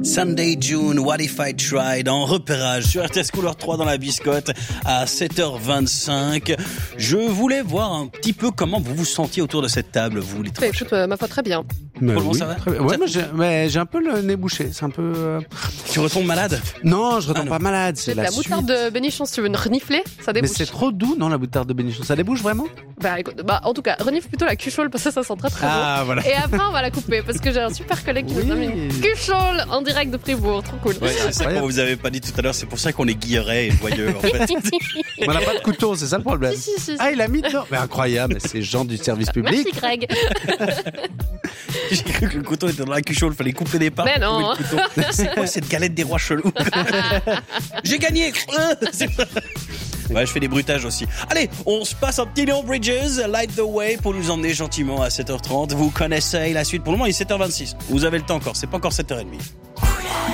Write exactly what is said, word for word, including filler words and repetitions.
Sunday June, What If I Tried en repérage sur R T S Couleur trois dans la biscotte à sept heures vingt-cinq. Je voulais voir un petit peu comment vous vous sentiez autour de cette table, vous les trois. Écoute, euh, ma foi, très bien. Mais Pour le moment, oui, ça va très bien. Ouais, moi, j'ai, mais j'ai un peu le nez bouché. C'est un peu. Euh... Tu retombes malade? Non, je retombe Ah, non. pas malade. C'est C'est la, la suite. moutarde de Bénichon, si tu veux une renifler, ça Mais débouche. c'est trop doux, non, la moutarde de Bénichon. Ça débouche vraiment? Bah, écoute, bah, en tout cas, renifle plutôt la cuchole parce que ça, ça sent très très Ah, voilà. bon. Et après, on va la couper parce que j'ai un super collègue qui Oui. nous a mis une cuchole en direct de Fribourg. Trop cool. Ouais, c'est ça qu'on vous avez pas dit tout à l'heure, c'est pour ça qu'on est guilleret et joyeux en fait. On n'a pas de couteau, c'est ça le problème. Si, si, si. Ah, il a mis dedans. Mais incroyable, ces gens du service public. Merci Greg. J'ai cru que le couteau était dans la cuchole, fallait couper des parts. Mais pour non. trouver le couteau. C'est quoi cette galette des rois chelous? J'ai gagné. Ouais, je fais des bruitages aussi. Allez, on se passe un petit Leon Bridges, Light the Way, pour nous emmener gentiment à sept heures trente. Vous connaissez la suite. Pour le moment, il est sept heures vingt-six. Vous avez le temps encore, c'est pas encore sept heures trente.